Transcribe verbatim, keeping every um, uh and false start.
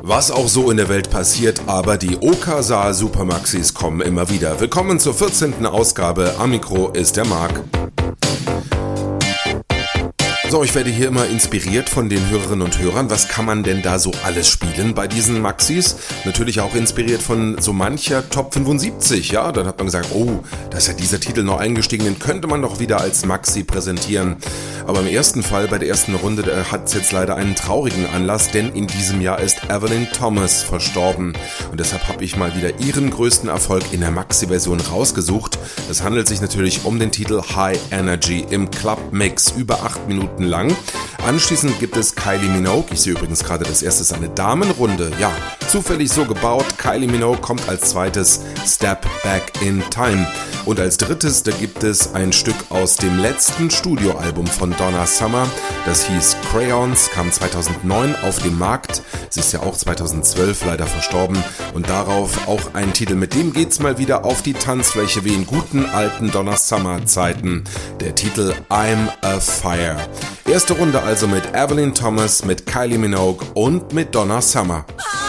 Was auch so in der Welt passiert, aber die Okasa Supermaxis kommen immer wieder. Willkommen zur vierzehnten Ausgabe. Am Mikro ist der Marc. So, ich werde hier immer inspiriert von den Hörerinnen und Hörern. Was kann man denn da so alles spielen bei diesen Maxis? Natürlich auch inspiriert von so mancher Top fünfundsiebzig, ja. Dann hat man gesagt, oh, da ist ja dieser Titel noch eingestiegen, den könnte man doch wieder als Maxi präsentieren. Aber im ersten Fall, bei der ersten Runde, hat es jetzt leider einen traurigen Anlass, denn in diesem Jahr ist Evelyn Thomas verstorben. Und deshalb habe ich mal wieder ihren größten Erfolg in der Maxi-Version rausgesucht. Es handelt sich natürlich um den Titel High Energy im Club Mix, über acht Minuten lang. Anschließend gibt es Kylie Minogue. Ich sehe übrigens gerade, das erste ist eine Damenrunde. Ja, zufällig so gebaut. Kylie Minogue kommt als zweites Step Back in Time. Und als drittes, da gibt es ein Stück aus dem letzten Studioalbum von Donna Summer. Das hieß Crayons, kam zweitausendneun auf den Markt. Sie ist ja auch zweitausendzwölf leider verstorben. Und darauf auch ein Titel, mit dem geht's mal wieder auf die Tanzfläche wie in guten alten Donna Summer Zeiten. Der Titel I'm a Fire. Erste Runde also mit Evelyn Thomas, mit Kylie Minogue und mit Donna Summer.